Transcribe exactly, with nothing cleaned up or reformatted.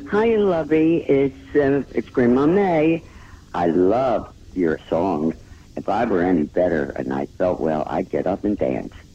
Hi, lovey. It's uh, it's Grandma May. I love your song. If I were any better and I felt well, I'd get up and dance.